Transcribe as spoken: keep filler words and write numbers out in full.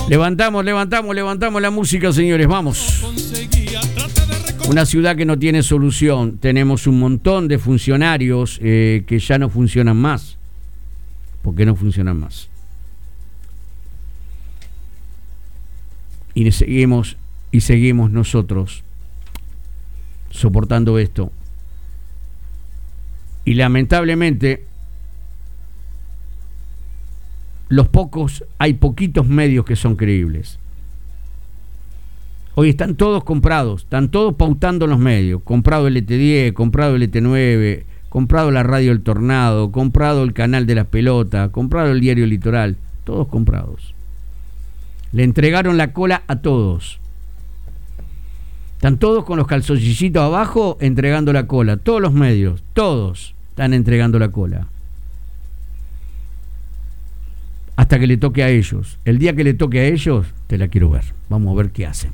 Levantamos, levantamos, levantamos la música, señores, vamos. Una ciudad que no tiene solución. Tenemos un montón de funcionarios eh, que ya no funcionan más. ¿Por qué no funcionan más? Y seguimos, y seguimos nosotros soportando esto. Y lamentablemente, los pocos, hay poquitos medios que son creíbles. Hoy están todos comprados, están todos pautando en los medios. Comprado el E T diez, comprado el E T nueve, comprado la radio El Tornado, comprado el canal de las pelotas, comprado el diario Litoral, todos comprados. Le entregaron la cola a todos. Están todos con los calzoncillitos abajo entregando la cola. Todos los medios, todos están entregando la cola. Hasta que le toque a ellos. El día que le toque a ellos, te la quiero ver. Vamos a ver qué hacen.